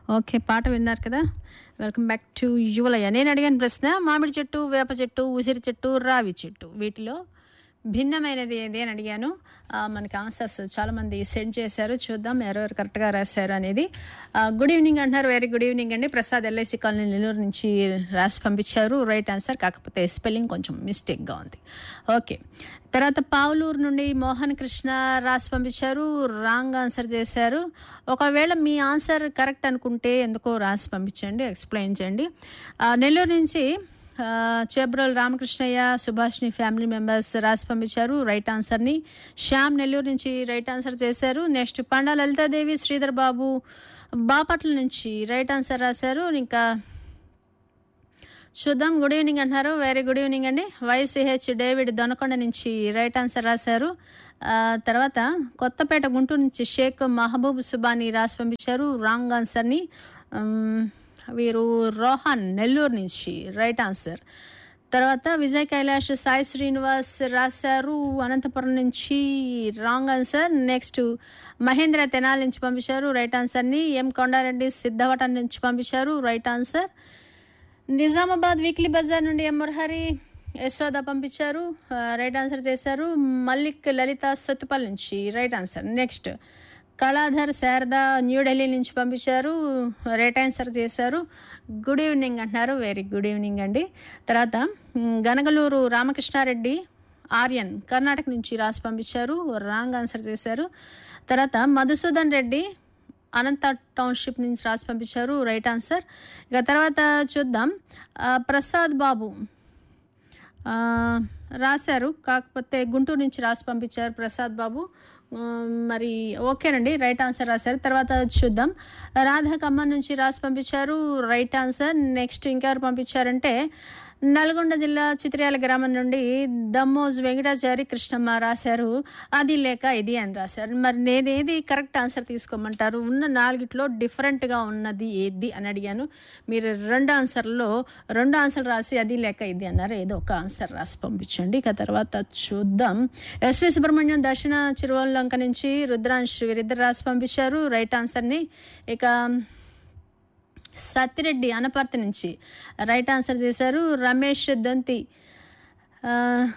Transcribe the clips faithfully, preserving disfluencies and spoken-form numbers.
Okay. పాట విన్నారు కదా! వెల్కమ్ బ్యాక్ టు యువలయ. నేను అడిగిన ప్రశ్న మామిడి చెట్టు, వేప చెట్టు, ఉసిరి చెట్టు, రావి చెట్టు వీటిలో భిన్నమైనది ఏది అని అడిగాను. ఆహ్, మనకి ఆన్సర్స్ చాలామంది సెండ్ చేశారు. చూద్దాం ఎవరెవరు కరెక్ట్‌గా రాశారు అనేది. ఆహ్, గుడ్ ఈవినింగ్ అంటున్నారు. వెరీ గుడ్ ఈవినింగ్ అండి. ప్రసాద్ ఎల్ఐసి కాలనీ నెల్లూరు నుంచి రాసి పంపించారు. Right answer. కాకపోతే స్పెల్లింగ్ కొంచెం మిస్టేక్‌గా ఉంది. ఓకే. తర్వాత పావులూరు నుండి మోహన్ కృష్ణ రాసి పంపించారు. రాంగ్ ఆన్సర్ చేశారు. ఒకవేళ మీ ఆన్సర్ కరెక్ట్ అనుకుంటే ఎందుకో రాసి పంపించండి. ఎక్స్‌ప్లెయిన్ చేయండి. ఆహ్, నెల్లూరు నుంచి ఆహ్, చేబ్రోలు రామకృష్ణయ్య, సుభాష్‌ని ఫ్యామిలీ మెంబర్స్ రాసి పంపించారు రైట్ ఆన్సర్‌ని. శ్యామ్ నెల్లూరు నుంచి రైట్ ఆన్సర్ చేశారు. నెక్స్ట్ పండా లలితాదేవి, శ్రీధర్ బాబు బాపట్ల నుంచి రైట్ ఆన్సర్ రాశారు. ఇంకా చూద్దాం. గుడ్ ఈవినింగ్ అంటున్నారు. వెరీ గుడ్ ఈవినింగ్ అండి. వైసీహెచ్ డేవిడ్ దొనకొండ నుంచి రైట్ ఆన్సర్ రాశారు. ఆహ్, తర్వాత కొత్తపేట గుంటూరు నుంచి షేక్ మహబూబ్ సుబానీ రాసి పంపించారు రాంగ్ ఆన్సర్‌ని. హ్మ్. వీరు రోహన్ నెల్లూరు నుంచి రైట్ ఆన్సర్. తర్వాత విజయ్ కైలాష్, సాయి శ్రీనివాస్ రాశారు అనంతపురం నుంచి wrong answer. Next Mahindra Tenali నుంచి పంపించారు రైట్ ఆన్సర్‌ని. ఎం కొండారెడ్డి సిద్ధవటం నుంచి పంపించారు right answer. Nizamabad weekly Bazar నుండి ఎం మురహరి, యశోద పంపించారు. ఆహ్, రైట్ ఆన్సర్ చేశారు. మల్లిక్ లలిత సత్తుపల్లి నుంచి right answer. Next Kaladhar Sharada New Delhi నుంచి పంపించారు. రైట్ ఆన్సర్ చేశారు. గుడ్ ఈవినింగ్ అంటున్నారు. వెరీ గుడ్ ఈవినింగ్ అండి. తర్వాత మ్, గనగలూరు రామకృష్ణారెడ్డి ఆర్యన్ కర్ణాటక నుంచి రాసి పంపించారు. రాంగ్ ఆన్సర్ చేశారు. తర్వాత మధుసూదన్ రెడ్డి అనంత టౌన్షిప్ నుంచి రాసి పంపించారు రైట్ ఆన్సర్. ఇక తర్వాత చూద్దాం. ఆ, ప్రసాద్ బాబు ఆ, రాశారు. కాకపోతే గుంటూరు నుంచి రాసి పంపించారు ప్రసాద్ బాబు. ఆ, మరి ఓకేనండి రైట్ ఆన్సర్ రాశారు. తర్వాత చూద్దాం. రాధా ఖమ్మం నుంచి రాసి పంపించారు రైట్ ఆన్సర్. నెక్స్ట్ ఇంకెవరు పంపించారంటే నల్గొండ జిల్లా చిత్ర్యాల గ్రామం నుండి దమ్మోజ్ వెంకటాచారి కృష్ణమ్మ రాశారు అది లేక ఇది అని రాశారు. మరి నేనేది కరెక్ట్ ఆన్సర్ తీసుకోమంటారు? ఉన్న నాలుగిట్లో డిఫరెంట్గా ఉన్నది ఏది అని అడిగాను. మీరు రెండు ఆన్సర్లో రెండు ఆన్సర్ రాసి అది లేక ఇది అన్నారు. ఏదో ఒక ఆన్సర్ రాసి పంపించండి. ఇక తర్వాత చూద్దాం. ఎస్వి సుబ్రహ్మణ్యం దక్షిణ చిరువల్లంక నుంచి రుద్రాంశ్ వీరిద్దరు రాసి పంపించారు రైట్ ఆన్సర్ని. ఇక సత్తిరెడ్డి అనపర్తి నుంచి రైట్ ఆన్సర్ చేశారు. రమేష్ దొంతి ఆ,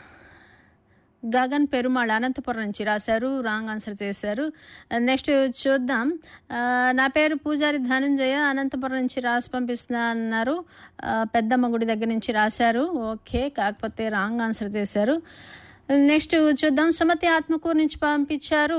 గగన్ పెరుమాళ్ అనంతపురం నుంచి రాశారు రాంగ్ ఆన్సర్ చేశారు. నెక్స్ట్ చూద్దాం. ఆ, నా పేరు పూజారి ధనంజయ అనంతపురం నుంచి రాసి పంపిస్తున్నా అన్నారు. ఆ, పెద్దమ్మ గుడి దగ్గర నుంచి రాశారు. ఓకే, కాకపోతే రాంగ్ ఆన్సర్ చేశారు. నెక్స్ట్ చూద్దాం. సుమతి ఆత్మకూరు నుంచి పంపించారు.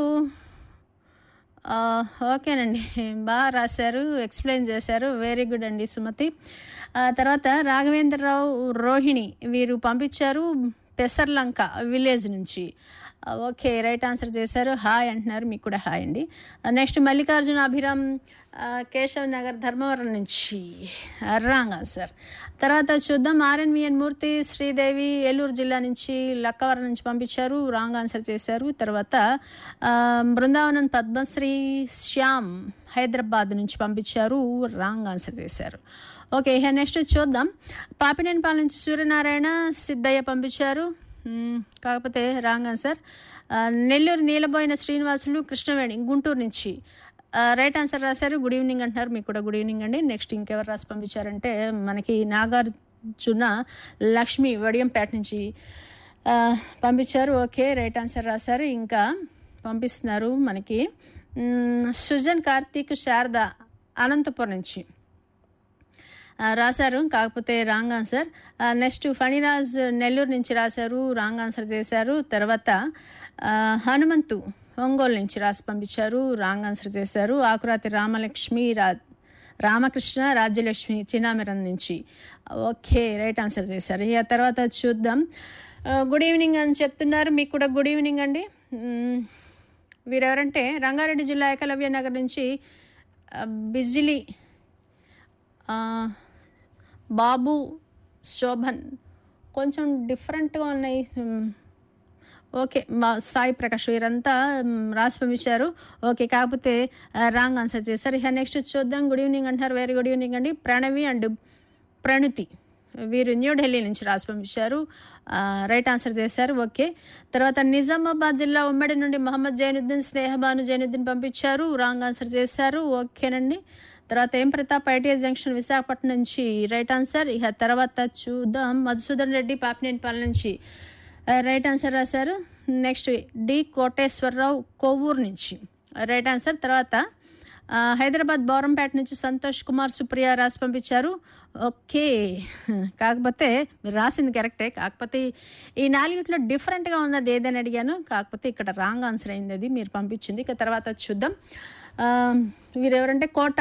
ఆ, ఓకేనండి, బాగా రాశారు, ఎక్స్ప్లెయిన్ చేశారు. వెరీ గుడ్ అండి సుమతి. ఆ తర్వాత రాఘవేంద్రరావు రోహిణి వీరు పంపించారు పెసర్లంక విలేజ్ నుంచి. ఆ, ఓకే రైట్ ఆన్సర్ చేశారు. హాయ్ అంటున్నారు. మీకు కూడా హాయ్ అండి. నెక్స్ట్ మల్లికార్జున అభిరామ్ ఆ, కేశవ్ నగర్ ధర్మవరం నుంచి రాంగ్ ఆన్సర్. తర్వాత చూద్దాం. ఆర్ఎన్విఎన్ మూర్తి శ్రీదేవి ఏలూరు జిల్లా నుంచి లక్కవరం నుంచి పంపించారు రాంగ్ ఆన్సర్ చేశారు. తర్వాత ఆ, బృందావనం పద్మశ్రీ శ్యామ్ హైదరాబాద్ నుంచి పంపించారు రాంగ్ ఆన్సర్ చేశారు. ఓకే, నెక్స్ట్ చూద్దాం. పాపినేనిపాలెం నుంచి సూర్యనారాయణ సిద్ధయ్య పంపించారు. మ్మ్, కాకపోతే రాంగ్ ఆన్సర్. ఆ, నెల్లూరు నీలబోయిన శ్రీనివాసులు కృష్ణవేణి గుంటూరు నుంచి ఆ, రైట్ ఆన్సర్ రాశారు. గుడ్ ఈవినింగ్ అంటున్నారు. మీకు కూడా గుడ్ ఈవినింగ్ అండి. నెక్స్ట్ ఇంకెవరు రాసి పంపించారంటే మనకి నాగార్జున లక్ష్మి వడియంపేట నుంచి ఆ, పంపించారు. ఓకే రైట్ ఆన్సర్ రాశారు. ఇంకా పంపిస్తున్నారు మనకి మ్, సుజన్ కార్తీక్ శారద అనంతపురం నుంచి ఆ, రాశారు. కాకపోతే wrong answer. Next Phaniraj Nellore నుంచి రాశారు రాంగ్ ఆన్సర్ చేశారు. తర్వాత ఆ, హనుమంతు ఒంగోలు నుంచి రాసి పంపించారు రాంగ్ ఆన్సర్ చేశారు. ఆకురాతి రామలక్ష్మి రా రామకృష్ణ రాజ్యలక్ష్మి చిన్నామిరం నుంచి ఓకే రైట్ ఆన్సర్ చేశారు. ఇక తర్వాత చూద్దాం. ఆ, గుడ్ ఈవినింగ్ అని చెప్తున్నారు. మీకు కూడా గుడ్ ఈవినింగ్ అండి. మ్, వీరెవరంటే రంగారెడ్డి జిల్లా ఏకలవ్య నగర్ నుంచి ఆ, బిజిలీ ఆ, బాబు శోభన్ కొంచెం డిఫరెంట్గా ఉన్నాయి. మ్, ఓకే, మా సాయి ప్రకాష్ వీరంతా మ్, రాసి పంపించారు. ఓకే, కాకపోతే రాంగ్ ఆన్సర్ చేశారు. ఇక నెక్స్ట్ చూద్దాం. గుడ్ ఈవినింగ్ అంటారు. వెరీ గుడ్ ఈవినింగ్ అండి. ప్రణవి అండ్ ప్రణుతి వీరు న్యూఢిల్లీ నుంచి రాసి పంపించారు రైట్ ఆన్సర్ చేశారు. ఓకే, తర్వాత నిజామాబాద్ జిల్లా ఉమ్మడి నుండి మహమ్మద్ జైనుద్దీన్ స్నేహబాను జైనుద్దీన్ పంపించారు రాంగ్ ఆన్సర్ చేశారు. ఓకేనండి. తర్వాత ఏం ప్రతాప్ ఐటీఎస్ జంక్షన్ విశాఖపట్నం నుంచి రైట్ ఆన్సర్. ఇక తర్వాత చూద్దాం మధుసూదన్ రెడ్డి పాపినేనిపాలెం నుంచి రైట్ ఆన్సర్ రాశారు. నెక్స్ట్ డి కోటేశ్వరరావు కొవ్వూరు నుంచి రైట్ ఆన్సర్. తర్వాత హైదరాబాద్ బోరంపేట నుంచి సంతోష్ కుమార్ సుప్రియ రాసి పంపించారు. ఓకే, కాకపోతే మీరు రాసింది కరెక్టే, కాకపోతే ఈ నాలుగిట్లో డిఫరెంట్గా ఉన్నది ఏదని అడిగాను, కాకపోతే ఇక్కడ రాంగ్ ఆన్సర్ అయింది అది మీరు పంపించింది. ఇక తర్వాత చూద్దాం వీరెవరంటే కోట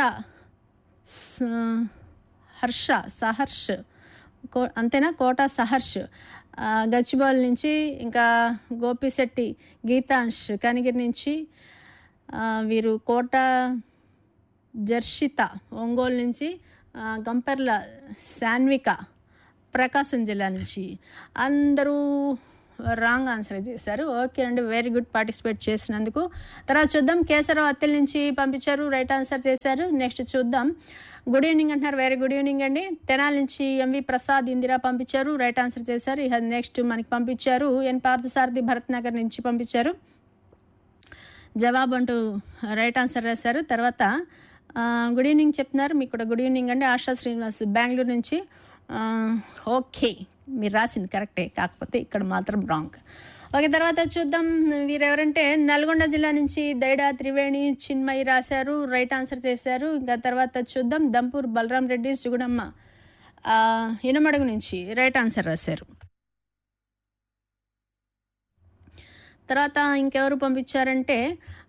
హర్ష సహర్ష్ కో అంతేనా కోట సహర్ష్ గచ్చిబౌలి నుంచి, ఇంకా గోపిశెట్టి గీతాంష్ కనిగిరి నుంచి, వీరు కోట జర్షిత ఒంగోలు నుంచి, గంపెర్ల శాన్విక ప్రకాశం జిల్లా నుంచి అందరూ రాంగ్ ఆన్సర్ చేశారు. ఓకే అండి, వెరీ గుడ్ పార్టిసిపేట్ చేసినందుకు. తర్వాత చూద్దాం కేశవరావు అత్తిల్ నుంచి పంపించారు, రైట్ ఆన్సర్ చేశారు. నెక్స్ట్ చూద్దాం గుడ్ ఈవినింగ్ అంటున్నారు, వెరీ గుడ్ ఈవినింగ్ అండి. తెనాల నుంచి ఎంవి ప్రసాద్ ఇందిరా పంపించారు, రైట్ ఆన్సర్ చేశారు. ఇక నెక్స్ట్ మనకి పంపించారు ఎన్ పార్థసారథి భరత్ నగర్ నుంచి పంపించారు, జవాబు అంటూ రైట్ ఆన్సర్ రాశారు. తర్వాత గుడ్ ఈవినింగ్ చెప్తున్నారు, మీకు కూడా గుడ్ ఈవినింగ్ అండి. ఆశా శ్రీనివాస్ బెంగళూరు నుంచి ఓకే మీరు రాసింది కరెక్టే, కాకపోతే ఇక్కడ మాత్రం రాంగ్. ఓకే, తర్వాత చూద్దాం వీరెవరంటే నల్గొండ జిల్లా నుంచి దైడా త్రివేణి చిన్మయి రాశారు, రైట్ ఆన్సర్ చేశారు. ఇంకా తర్వాత చూద్దాం దంపూర్ బలరాం రెడ్డి సుగుణమ్మ ఇనమడుగు నుంచి రైట్ ఆన్సర్ రాశారు. తర్వాత ఇంకెవరు పంపించారంటే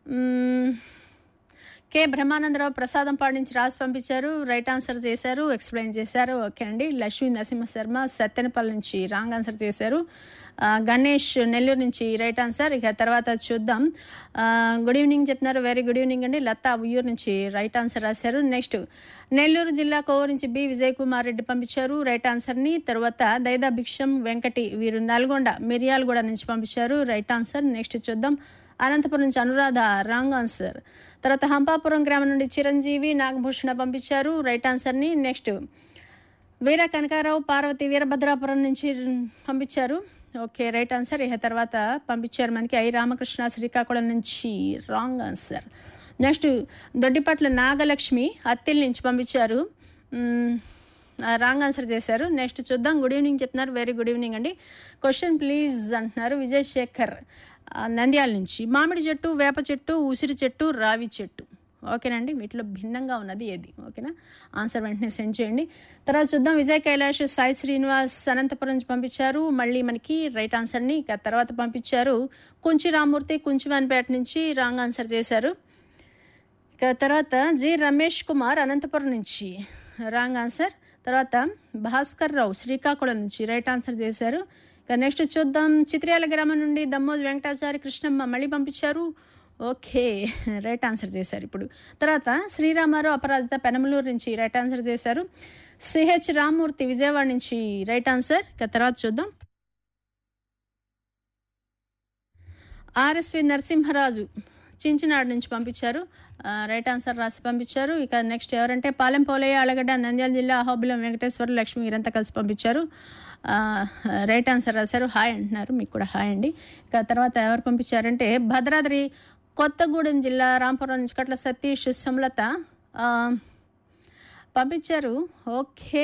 కె బ్రహ్మానందరావు ప్రసాదం పాడించి రాసి పంపించారు, రైట్ ఆన్సర్ చేశారు, ఎక్స్ప్లెయిన్ చేశారు. ఓకే అండి. లక్ష్మీ నరసింహ శర్మ సత్తెనపల్లి నుంచి రాంగ్ ఆన్సర్ చేశారు. గణేష్ నెల్లూరు నుంచి రైట్ ఆన్సర్. ఇక తర్వాత చూద్దాం గుడ్ ఈవినింగ్ చెప్తున్నారు, వెరీ గుడ్ ఈవినింగ్ అండి. లతా ఉయ్యూరు నుంచి రైట్ ఆన్సర్ రాశారు. నెక్స్ట్ నెల్లూరు జిల్లా కోవూరు నుంచి బి విజయ్ కుమార్ రెడ్డి పంపించారు రైట్ ఆన్సర్ని. తర్వాత దైదా భిక్షం వెంకటి వీరు నల్గొండ మిర్యాలగూడ నుంచి పంపించారు, రైట్ ఆన్సర్. నెక్స్ట్ చూద్దాం అనంతపురం నుంచి అనురాధ రాంగ్ ఆన్సర్. తర్వాత హంపాపురం గ్రామం నుండి చిరంజీవి నాగభూషణ పంపించారు, రైట్ ఆన్సర్ని. నెక్స్ట్ వీర కనకారావు పార్వతి వీరభద్రాపురం నుంచి పంపించారు, ఓకే రైట్ ఆన్సర్. ఇక తర్వాత పంపించారు మనకి ఐ రామకృష్ణ శ్రీకాకుళం నుంచి wrong answer. Next Doddipatla Nagalakshmi Attili నుంచి పంపించారు, రాంగ్ ఆన్సర్ చేశారు. నెక్స్ట్ చూద్దాం గుడ్ ఈవినింగ్ చెప్తున్నారు, వెరీ గుడ్ ఈవినింగ్ అండి. క్వశ్చన్ ప్లీజ్ అంటున్నారు విజయ్ శేఖర్ నంద్యాల నుంచి. మామిడి చెట్టు, వేప చెట్టు, ఉసిరి చెట్టు, రావి చెట్టు, ఓకేనండి. వీటిలో భిన్నంగా ఉన్నది ఏది? ఓకేనా, ఆన్సర్ వెంటనే సెండ్ చేయండి. తర్వాత చూద్దాం విజయ్ కైలాష్ సాయి శ్రీనివాస్ అనంతపురం నుంచి పంపించారు, మళ్ళీ మనకి రైట్ ఆన్సర్ని. ఇక తర్వాత పంపించారు కుంచి రామూర్తి కుంచివాన్పేట నుంచి రాంగ్ ఆన్సర్ చేశారు. ఇక తర్వాత జి రమేష్ కుమార్ అనంతపురం నుంచి రాంగ్ ఆన్సర్. తర్వాత భాస్కర్ రావు శ్రీకాకుళం నుంచి రైట్ ఆన్సర్ చేశారు. ఇక నెక్స్ట్ చూద్దాం చిత్ర్యాల గ్రామం నుండి దమ్మోజు వెంకటాచారి కృష్ణమ్మ మళ్ళీ పంపించారు, ఓకే రైట్ ఆన్సర్ చేశారు ఇప్పుడు. తర్వాత శ్రీరామారావు అపరాజిత పెనమలూరు నుంచి రైట్ ఆన్సర్ చేశారు. సిహెచ్ రామ్మూర్తి విజయవాడ నుంచి రైట్ ఆన్సర్. ఇక తర్వాత చూద్దాం ఆర్ఎస్వి నరసింహరాజు చించినాడు నుంచి పంపించారు, రైట్ ఆన్సర్ రాసి పంపించారు. ఇక నెక్స్ట్ ఎవరంటే పాలెం పోలయ్య అలగడ్డ నంద్యాల జిల్లా అహోబిలం వెంకటేశ్వర లక్ష్మి వీరంతా కలిసి పంపించారు, రైట్ ఆన్సర్ రాశారు. హాయ్ అంటున్నారు, మీకు కూడా హాయ్ అండి. ఇక తర్వాత ఎవరు పంపించారంటే భద్రాద్రి కొత్తగూడెం జిల్లా రాంపురం నుంచి కట్ల సతీష్ సుమలత పంపించారు, ఓకే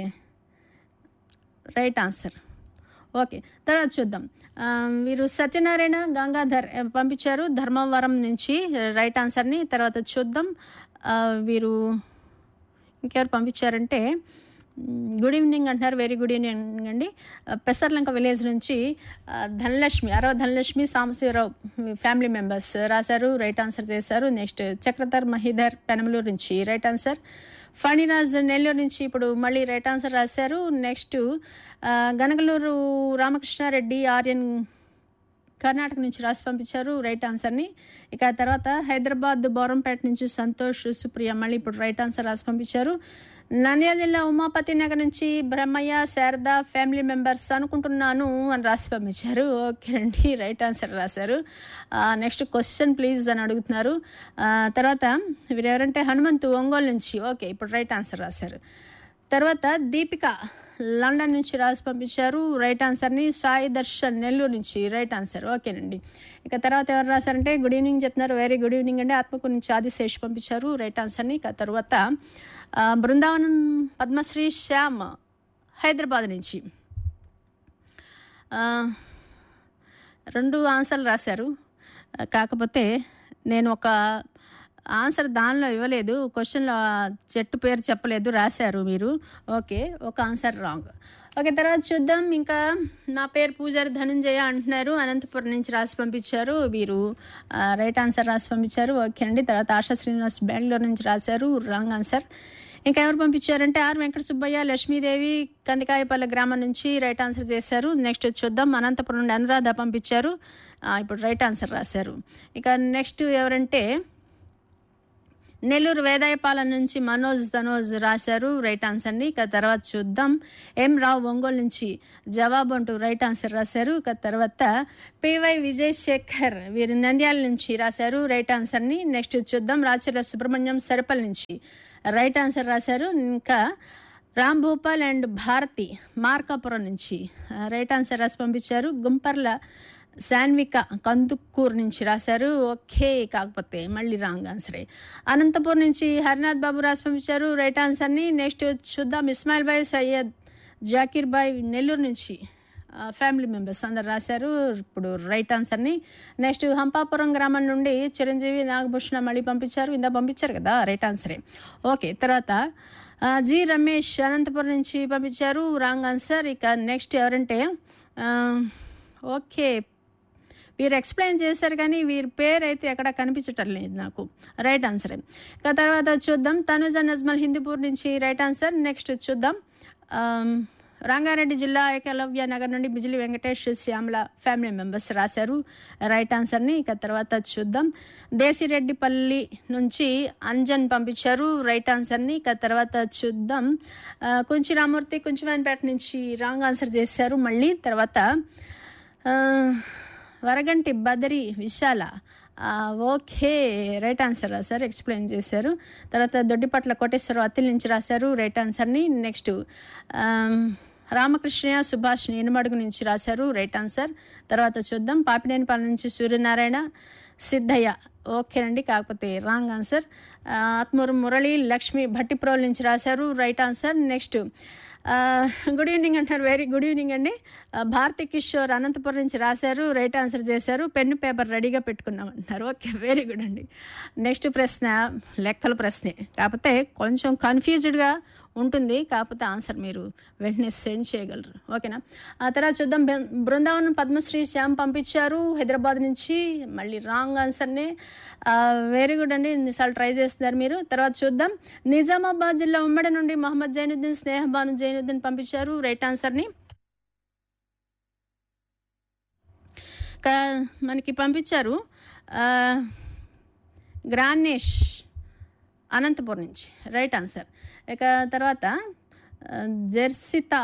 రైట్ ఆన్సర్. ఓకే, తర్వాత చూద్దాం వీరు సత్యనారాయణ గంగాధర్ పంపించారు ధర్మవరం నుంచి రైట్ ఆన్సర్ని. తర్వాత చూద్దాం వీరు ఇంకెవరు పంపించారంటే గుడ్ ఈవినింగ్ అంటున్నారు, వెరీ గుడ్ ఈవినింగ్ అండి. పెసర్లంక విలేజ్ నుంచి ధనలక్ష్మి అరవ ధనలక్ష్మి సాంబశివరావు ఫ్యామిలీ మెంబర్స్ రాశారు, రైట్ ఆన్సర్ చేశారు. నెక్స్ట్ చక్రధర్ మహిధర్ పెనమలూరు నుంచి రైట్ ఆన్సర్. ఫణిరాజ్ నెల్లూరు నుంచి ఇప్పుడు మళ్ళీ రైట్ ఆన్సర్ రాశారు. నెక్స్ట్ గనగలూరు రామకృష్ణారెడ్డి ఆర్యన్ కర్ణాటక నుంచి రాసి పంపించారు రైట్ ఆన్సర్ని. ఇక తర్వాత హైదరాబాద్ బోరంపేట నుంచి సంతోష్ సుప్రియ మళ్ళీ ఇప్పుడు రైట్ ఆన్సర్ రాసి పంపించారు. నంద్యాల జిల్లా ఉమాపతి నగర్ నుంచి బ్రహ్మయ్య శారద ఫ్యామిలీ మెంబర్స్ అనుకుంటున్నాను అని రాసి పంపించారు, ఓకే అండి రైట్ ఆన్సర్ రాశారు. నెక్స్ట్ క్వశ్చన్ ప్లీజ్ అని అడుగుతున్నారు. తర్వాత వీరు ఎవరంటే హనుమంతు ఒంగోలు నుంచి, ఓకే ఇప్పుడు రైట్ ఆన్సర్ రాశారు. తర్వాత దీపిక లండన్ నుంచి రాసి పంపించారు రైట్ ఆన్సర్ని. సాయి దర్శన్ నెల్లూరు నుంచి రైట్ ఆన్సర్. ఓకేనండి. ఇక తర్వాత ఎవరు రాశారంటే గుడ్ ఈవినింగ్ చెప్తున్నారు. వెరీ గుడ్ ఈవినింగ్ అండి. ఆత్మకు నుంచి ఆదిశేష్ పంపించారు రైట్ ఆన్సర్ని. ఇక తర్వాత ఆ, బృందావనం పద్మశ్రీ శ్యామ్ హైదరాబాద్ నుంచి ఆ, రెండు ఆన్సర్లు రాశారు. కాకపోతే నేను ఒక ఆన్సర్ దానిలో ఇవ్వలేదు, క్వశ్చన్లో చెట్టు పేరు చెప్పలేదు, రాశారు మీరు. ఓకే, ఒక ఆన్సర్ రాంగ్. ఓకే, తర్వాత చూద్దాం. ఇంకా నా పేరు పూజారి ధనుంజయ అంటున్నారు, అనంతపురం నుంచి రాసి పంపించారు వీరు. రైట్ ఆన్సర్ రాసి పంపించారు. ఓకే అండి. తర్వాత ఆశా శ్రీనివాస్ బెంగళూరు నుంచి రాశారు రాంగ్ ఆన్సర్. ఇంకా ఎవరు పంపించారంటే ఆర్ వెంకట సుబ్బయ్య లక్ష్మీదేవి కందికాయపల్లి గ్రామం నుంచి రైట్ ఆన్సర్ చేశారు. నెక్స్ట్ చూద్దాం. అనంతపురం నుండి అనురాధ పంపించారు, ఇప్పుడు రైట్ ఆన్సర్ రాశారు. ఇక నెక్స్ట్ ఎవరంటే నెల్లూరు వేదాయపాలెం నుంచి మనోజ్ ధనోజ్ రాశారు రైట్ ఆన్సర్ని. ఇక తర్వాత చూద్దాం. ఎం రావు ఒంగోలు నుంచి జవాబు అంటూ రైట్ ఆన్సర్ రాశారు. ఇక తర్వాత పివై విజయ్ శేఖర్ వీరు నంద్యాల నుంచి రాశారు రైట్ ఆన్సర్ని. నెక్స్ట్ చూద్దాం. రాచర్ల సుబ్రహ్మణ్యం సరిపల్ నుంచి రైట్ ఆన్సర్ రాశారు. ఇంకా రామ్ భూపాల్ అండ్ భారతి మార్కాపురం నుంచి రైట్ ఆన్సర్ రాసి పంపించారు. గుంపర్ల శాన్విక కందుకూరు నుంచి రాశారు. ఓకే, కాకపోతే మళ్ళీ రాంగ్ ఆన్సరే. అనంతపూర్ నుంచి హరినాథ్ బాబు రాసి పంపించారు రైట్ ఆన్సర్ని. నెక్స్ట్ చూద్దాం. ఇస్మాయిల్ బాయ్ సయ్యద్ జాకీర్ బాయ్ నెల్లూరు నుంచి ఫ్యామిలీ మెంబర్స్ అందరు రాశారు ఇప్పుడు రైట్ ఆన్సర్ని. నెక్స్ట్ హంపాపురం గ్రామం నుండి చిరంజీవి నాగభూషణ మళ్ళీ పంపించారు, ఇందా పంపించారు కదా, రైట్ ఆన్సరే. ఓకే, తర్వాత జి రమేష్ అనంతపురం నుంచి పంపించారు రాంగ్ ఆన్సర్. ఇక నెక్స్ట్ ఎవరంటే ఓకే వీరు ఎక్స్ప్లెయిన్ చేశారు కానీ వీరి పేరు అయితే ఎక్కడ కనిపించటం లేదు నాకు, రైట్ ఆన్సరే. ఇక తర్వాత చూద్దాం. తనుజ నజ్మల్ హిందూపూర్ నుంచి రైట్ ఆన్సర్. నెక్స్ట్ చూద్దాం. రంగారెడ్డి జిల్లా ఏకలవ్య నగర్ నుండి బిజిలి వెంకటేష్ శ్యామల ఫ్యామిలీ మెంబర్స్ రాశారు రైట్ ఆన్సర్ని. ఇక తర్వాత చూద్దాం. దేశిరెడ్డిపల్లి నుంచి అంజన్ పంపించారు రైట్ ఆన్సర్ని. ఇక తర్వాత చూద్దాం. కుంచి రామూర్తి కుంచివాన్పేట నుంచి రాంగ్ ఆన్సర్ చేశారు మళ్ళీ. తర్వాత వరగంటి బదరి విశాల ఓకే రైట్ ఆన్సర్ రాశారు, ఎక్స్ప్లెయిన్ చేశారు. తర్వాత దొడ్డిపట్ల కోటేశ్వరరావు అత్తిల్ నుంచి రాశారు రైట్ ఆన్సర్ని. నెక్స్ట్ రామకృష్ణ సుభాష్ ఎనుమడుగు నుంచి రాశారు రైట్ ఆన్సర్. తర్వాత చూద్దాం. పాపినేనిపాలెం నుంచి సూర్యనారాయణ సిద్ధయ్య ఓకేనండి, కాకపోతే రాంగ్ ఆన్సర్. ఆత్మూరు మురళి లక్ష్మి భట్టిప్రోల్ నుంచి రాశారు right answer. Next good evening అంటారు, వెరీ గుడ్ ఈవినింగ్ అండి. భారతి కిషోర్ అనంతపురం నుంచి రాశారు రైట్ ఆన్సర్ చేశారు. పెన్ను పేపర్ రెడీగా పెట్టుకున్నాం అంటున్నారు. ఓకే, వెరీ గుడ్ అండి. నెక్స్ట్ ప్రశ్న లెక్కల ప్రశ్నే, కాకపోతే కొంచెం కన్ఫ్యూజ్డ్గా ఉంటుంది, కాకపోతే ఆన్సర్ మీరు వెంటనే సెండ్ చేయగలరు. ఓకేనా. ఆ తర్వాత చూద్దాం. బృందావనం పద్మశ్రీ శ్యామ్ పంపించారు హైదరాబాద్ నుంచి, మళ్ళీ రాంగ్ ఆన్సర్ని. వెరీ గుడ్ అండి, ఎన్నిసార్లు ట్రై చేస్తున్నారు మీరు. తర్వాత చూద్దాం. నిజామాబాద్ జిల్లా ఉమ్మడి నుండి మొహమ్మద్ జైనుద్దీన్ స్నేహబాను జైనుద్దీన్ పంపించారు రైట్ ఆన్సర్ని. మనకి పంపించారు గ్రానేష్ అనంతపురం నుంచి రైట్ ఆన్సర్. ఇక తర్వాత జెర్సిత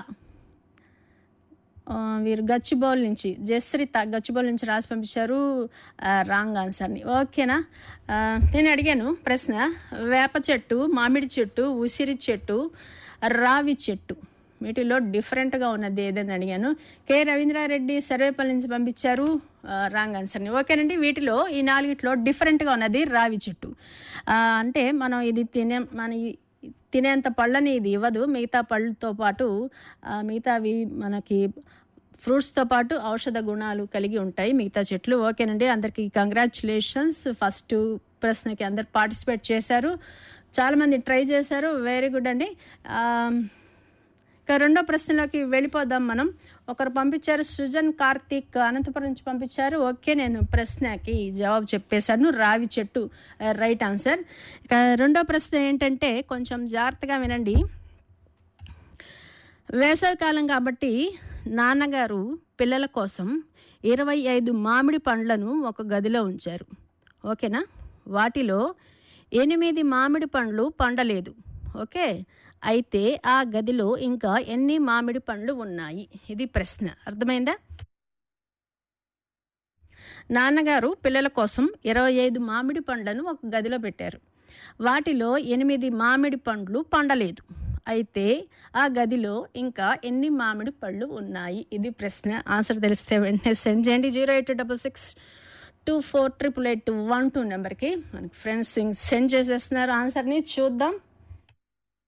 వీరు గచ్చిబౌల్ నుంచి జస్రిత గచ్చిబౌల్ నుంచి రాసి పంపించారు రాంగ్ ఆన్సర్ని. ఓకేనా. నేను అడిగాను ప్రశ్న, వేప చెట్టు, మామిడి చెట్టు, ఉసిరి చెట్టు, రావి చెట్టు వీటిలో డిఫరెంట్గా ఉన్నది ఏదని అడిగాను. కె రవీంద్రారెడ్డి సర్వేపల్లి నుంచి పంపించారు రాంగ్ ఆన్సర్ని. ఓకేనండి. వీటిలో ఈ నాలుగిట్లో డిఫరెంట్గా ఉన్నది రావి చెట్టు. అంటే మనం ఇది తినే మన తినేంత పళ్ళని ఇది ఇవ్వదు, మిగతా పళ్ళతో పాటు మిగతావి మనకి ఫ్రూట్స్తో పాటు ఔషధ గుణాలు కలిగి ఉంటాయి మిగతా చెట్లు. ఓకేనండి. అందరికీ కంగ్రాచులేషన్స్. ఫస్ట్ ప్రశ్నకి అందరు పార్టిసిపేట్ చేశారు, చాలామంది ట్రై చేశారు, వెరీ గుడ్ అండి. ఇక రెండో ప్రశ్నలోకి వెళ్ళిపోదాం మనం. ఒకరు పంపించారు సుజన్ కార్తీక్ అనంతపురం నుంచి పంపించారు. ఓకే, నేను ప్రశ్నకి జవాబు చెప్పేశాను, రావి చెట్టు రైట్ ఆన్సర్. ఇక రెండో ప్రశ్న ఏంటంటే కొంచెం జాగ్రత్తగా వినండి. వేసవికాలం కాబట్టి నాన్నగారు పిల్లల కోసం ఇరవై ఐదు మామిడి పండ్లను ఒక గదిలో ఉంచారు. ఓకేనా. వాటిలో ఎనిమిది మామిడి పండ్లు పండలేదు. ఓకే, అయితే ఆ గదిలో ఇంకా ఎన్ని మామిడి పండ్లు ఉన్నాయి? ఇది ప్రశ్న. అర్థమైందా? నాన్నగారు పిల్లల కోసం ఇరవై ఐదు మామిడి పండ్లను ఒక గదిలో పెట్టారు. వాటిలో ఎనిమిది మామిడి పండ్లు పండలేదు. అయితే ఆ గదిలో ఇంకా ఎన్ని మామిడి పళ్ళు ఉన్నాయి? ఇది ప్రశ్న. ఆన్సర్ తెలిస్తే వెంటనే సెండ్ చేయండి. Zero eight double six two four triple eight one two నెంబర్కి. మనకి ఫ్రెండ్స్ సెండ్ చేసేస్తున్నారు ఆన్సర్ని. చూద్దాం.